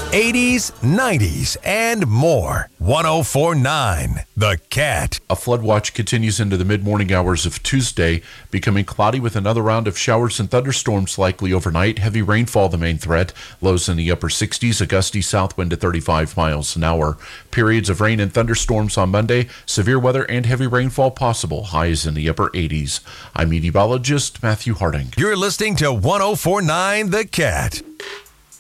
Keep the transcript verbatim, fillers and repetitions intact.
eighties, nineties, and more. one oh four point nine The Cat. A flood watch continues into the mid-morning hours of Tuesday, becoming cloudy with another round of showers and thunderstorms likely overnight. Heavy rainfall the main threat. Lows in the upper sixties, a gusty south wind at thirty-five miles an hour. Periods of rain and thunderstorms on Monday. Severe weather and heavy rainfall possible. Highs in the upper eighties. I'm meteorologist Matthew Harding. You're listening to one oh four point nine The Cat.